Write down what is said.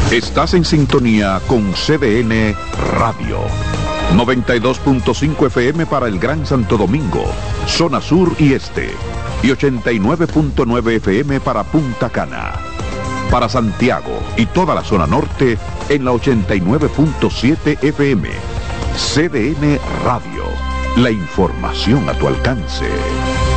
Estás en sintonía con CDN Radio. 92.5 FM para el Gran Santo Domingo, zona sur y este. Y 89.9 FM para Punta Cana. Para Santiago y toda la zona norte en la 89.7 FM. CDN Radio. La información a tu alcance.